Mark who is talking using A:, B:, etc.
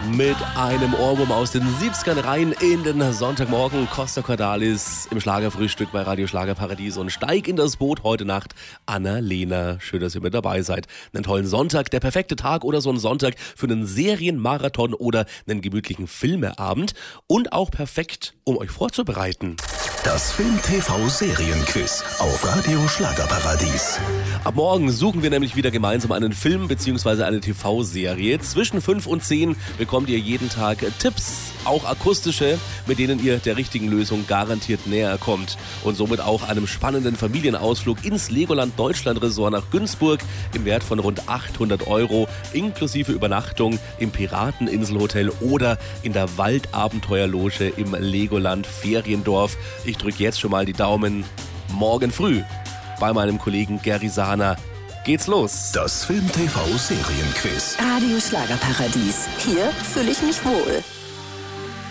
A: mit einem Ohrwurm aus den 70ern rein in den Sonntagmorgen. Costa Cordalis im Schlagerfrühstück bei Radio Schlagerparadies und steig in das Boot heute Nacht. Anna-Lena, schön, dass ihr mit dabei seid. Einen tollen Sonntag, der perfekte Tag oder so ein Sonntag für einen Serienmarathon oder einen gemütlichen Filmeabend und auch perfekt, um euch vorzubereiten.
B: Das Film-TV-Serienquiz auf Radio Schlagerparadies.
A: Ab morgen suchen wir nämlich wieder gemeinsam einen Film bzw. eine TV-Serie. Zwischen 5 und 10 bekommt ihr jeden Tag Tipps, auch akustische, mit denen ihr der richtigen Lösung garantiert näher kommt. Und somit auch einem spannenden Familienausflug ins Legoland Deutschland Resort nach Günzburg im Wert von rund 800 € inklusive Übernachtung im Pirateninselhotel oder in der Waldabenteuerloge im Legoland Feriendorf. Ich drücke jetzt schon mal die Daumen. Morgen früh bei meinem Kollegen Gary Sahner geht's los.
B: Das Film-TV-Serienquiz.
C: Radio Schlagerparadies. Hier fühle ich mich wohl.